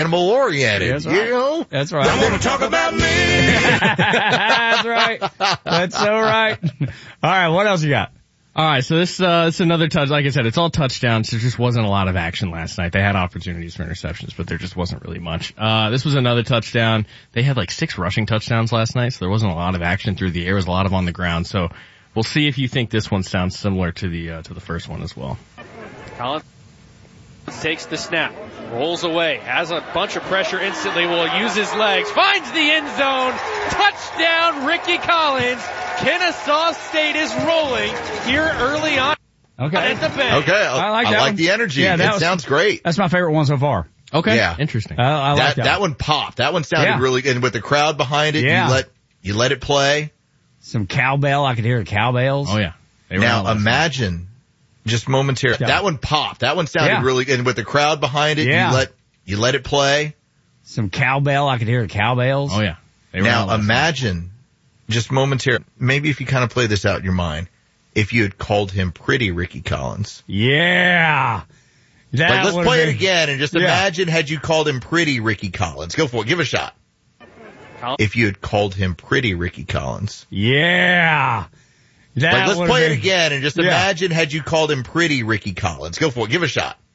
animal oriented. That's right. You know? That's right. Don't want to talk about me. That's right. That's so right. All right, what else you got? All right, so this it's another touch. Like I said, it's all touchdowns. There just wasn't a lot of action last night. They had opportunities for interceptions, but there just wasn't really much. This was another touchdown. They had like 6 rushing touchdowns last night, so there wasn't a lot of action through the air. It was a lot of on the ground. So we'll see if you think this one sounds similar to the first one as well. Collins takes the snap, rolls away, has a bunch of pressure instantly, will use his legs, finds the end zone, touchdown Ricky Collins. Kennesaw State is rolling here early on at the bench. Okay, I like the energy. Yeah, it sounds great. That's my favorite one so far. Okay, yeah, interesting. I like that one popped. That one sounded really good. And with the crowd behind it, you let it play. Some cowbell. I could hear cowbells. Oh yeah. Now imagine just momentarily. That one popped. That one sounded really good. And with the crowd behind it, you let it play. Some cowbell. I could hear cowbells. Oh yeah. Now imagine just momentarily. Maybe if you kind of play this out in your mind, if you had called him Pretty Ricky Collins. Yeah. Let's play it again and just imagine had you called him Pretty Ricky Collins. Go for it. Give it a shot. If you had called him Pretty Ricky Collins. Yeah. Let's play it again and just imagine had you called him Pretty Ricky Collins. Go for it. Give it a shot.